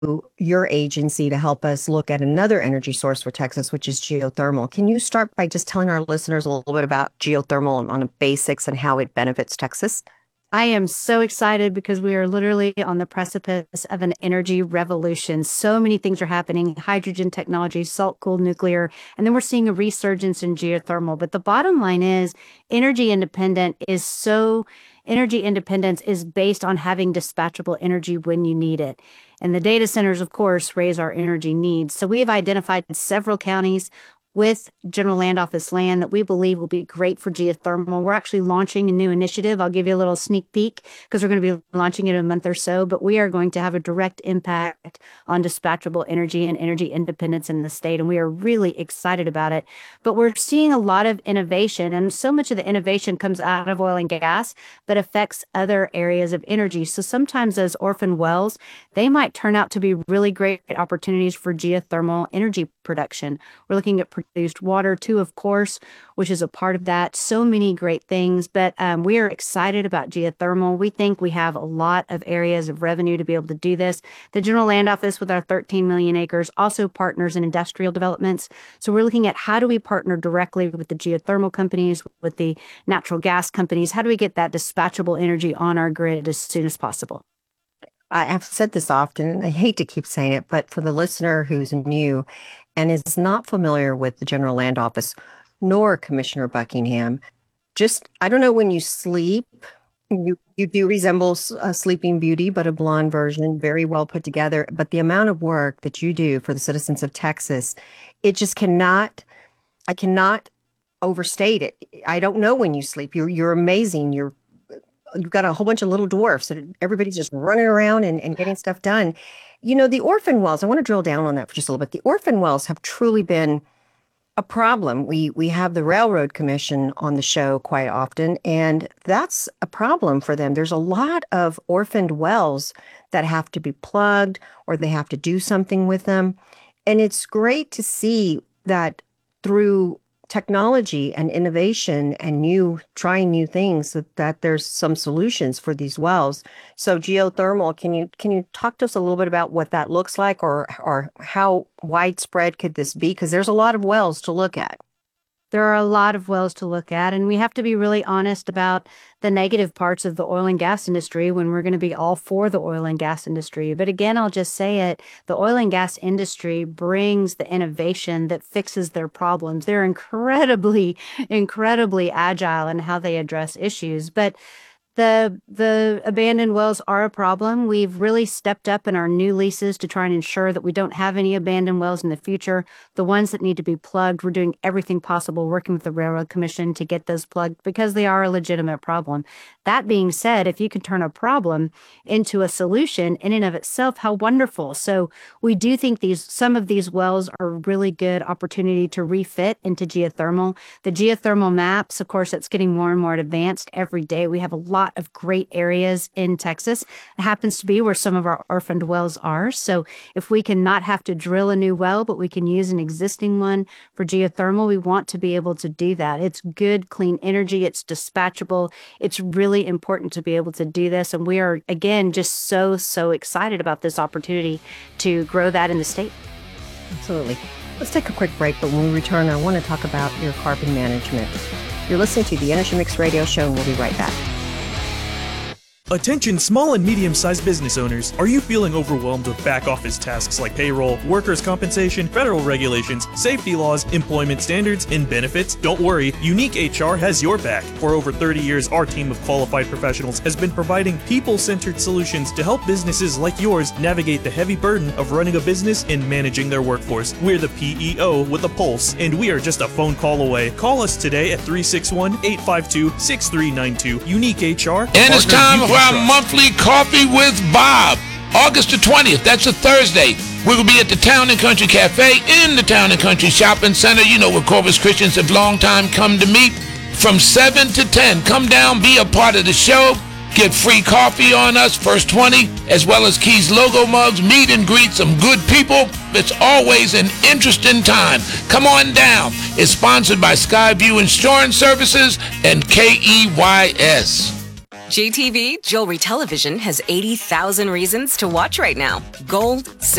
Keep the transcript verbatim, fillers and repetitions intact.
your agency to help us look at another energy source for Texas, which is geothermal. Can you start by just telling our listeners a little bit about geothermal on the basics and how it benefits Texas? I am so excited because we are literally on the precipice of an energy revolution. So many things are happening: hydrogen technology, salt-cooled nuclear, and then we're seeing a resurgence in geothermal. But the bottom line is energy independent is so energy independence is based on having dispatchable energy when you need it. And the data centers, of course, raise our energy needs. So we have identified several counties with General Land Office land that we believe will be great for geothermal. We're actually launching a new initiative. I'll give you a little sneak peek because we're going to be launching it in a month or so, but we are going to have a direct impact on dispatchable energy and energy independence in the state, and we are really excited about it. But we're seeing a lot of innovation, and so much of the innovation comes out of oil and gas, but affects other areas of energy. So sometimes those orphan wells, they might turn out to be really great opportunities for geothermal energy production. We're looking at produced water too, of course, which is a part of that. So many great things, but um, we are excited about geothermal. We think we have a lot of areas of revenue to be able to do this. The General Land Office, with our thirteen million acres, also partners in industrial developments. So we're looking at how do we partner directly with the geothermal companies, with the natural gas companies? How do we get that dispatchable energy on our grid as soon as possible? I have said this often, and I hate to keep saying it, but for the listener who's new and is not familiar with the General Land Office nor Commissioner Buckingham, just, I don't know, when you sleep, you, you do resemble a Sleeping Beauty, but a blonde version, very well put together. But the amount of work that you do for the citizens of Texas, it just cannot, I cannot overstate it. I don't know when you sleep. You're, you're amazing. You're You've got a whole bunch of little dwarfs and everybody's just running around and, and getting stuff done. You know, the orphan wells, I want to drill down on that for just a little bit. The orphan wells have truly been a problem. We we have the Railroad Commission on the show quite often, and that's a problem for them. There's a lot of orphaned wells that have to be plugged or they have to do something with them. And it's great to see that through technology and innovation and new trying new things that, that there's some solutions for these wells. So geothermal, can you can you talk to us a little bit about what that looks like, or or how widespread could this be? Because there's a lot of wells to look at. There are a lot of wells to look at, and we have to be really honest about the negative parts of the oil and gas industry when we're going to be all for the oil and gas industry. But again, I'll just say it, the oil and gas industry brings the innovation that fixes their problems. They're incredibly, incredibly agile in how they address issues. But The the abandoned wells are a problem. We've really stepped up in our new leases to try and ensure that we don't have any abandoned wells in the future. The ones that need to be plugged, we're doing everything possible, working with the Railroad Commission to get those plugged because they are a legitimate problem. That being said, if you can turn a problem into a solution in and of itself, how wonderful. So we do think these some of these wells are a really good opportunity to refit into geothermal. The geothermal maps, of course, that's getting more and more advanced every day. We have a lot of great areas in Texas. It happens to be where some of our orphaned wells are. So if we can not have to drill a new well, but we can use an existing one for geothermal, we want to be able to do that. It's good, clean energy. It's dispatchable. It's really important to be able to do this. And we are, again, just so, so excited about this opportunity to grow that in the state. Absolutely. Let's take a quick break, but when we return, I want to talk about your carbon management. You're listening to the Energy Mix Radio Show, and we'll be right back. Attention small and medium-sized business owners. Are you feeling overwhelmed with back-office tasks like payroll, workers' compensation, federal regulations, safety laws, employment standards, and benefits? Don't worry, Unique H R has your back. For over thirty years, our team of qualified professionals has been providing people-centered solutions to help businesses like yours navigate the heavy burden of running a business and managing their workforce. We're the P E O with a pulse, and we are just a phone call away. Call us today at three six one, eight five two, six three nine two. Unique H R. And it's time for our monthly Coffee with Bob, August the twentieth. That's a Thursday. We will be at the Town and Country Cafe in the Town and Country Shopping Center. You know where Corpus Christians have long time come to meet. From seven to ten, come down, be a part of the show. Get free coffee on us, first twenty, as well as Keys logo mugs, meet and greet some good people. It's always an interesting time. Come on down. It's sponsored by Skyview Insurance Services and K E Y S. J T V Jewelry Television has eighty thousand reasons to watch right now. Gold, silver,